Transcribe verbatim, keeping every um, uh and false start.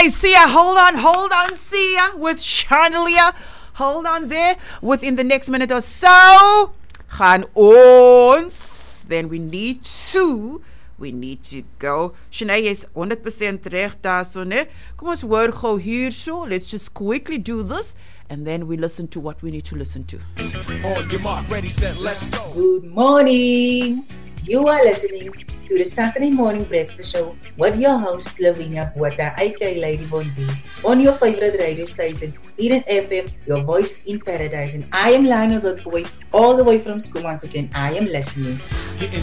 Okay, Sia, hold on, hold on, Sia, with Chandelier. Hold on there. Within the next minute or so, gaan ons, then we need to, we need to go. Shanae is one hundred percent recht daar so, ne? Kom ons hoor gou hier so. Let's just quickly do this, and then we listen to what we need to listen to. On your mark, ready, set, let's go. Good morning. You are listening to the Saturday Morning Breakfast Show with your host, Lavinia Bota, aka Lady Bondi, on your favorite radio station, Eden F M, your voice in paradise. And I am Lionel Woodboy, all the way from school once again. I am listening.